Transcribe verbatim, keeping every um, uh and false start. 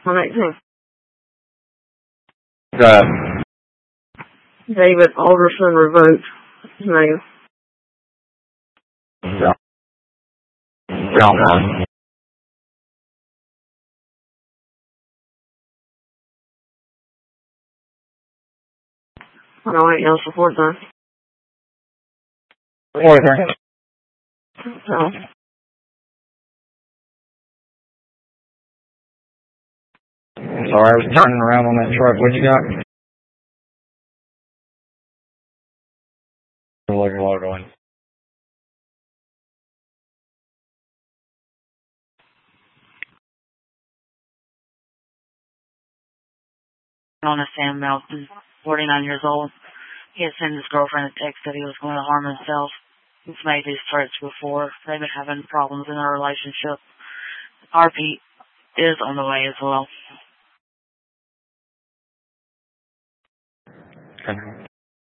I'm eighteen. Uh, David Alderson revoked his name. yeah. Yeah. I don't ain't no support then. What is it? So, Sorry, I was turning around on that truck. What you got? Look at logo in. On a Sam Melton, forty-nine years old. He had sent his girlfriend a text that he was going to harm himself. He's made these threats before. They've been having problems in their relationship. R P is on the way as well. Okay.